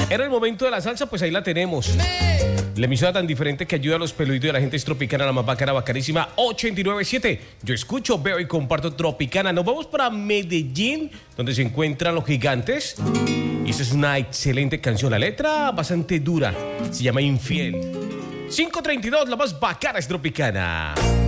Era el momento de la salsa, pues ahí la tenemos. La emisora tan diferente que ayuda a los peluditos de la gente es Tropicana, la más bacana, bacanísima, 89.7. Yo escucho, veo y comparto Tropicana. Nos vamos para Medellín, donde se encuentran los gigantes. Y esta es una excelente canción. La letra bastante dura. Se llama Infiel. 5:32, la más bacana es Tropicana.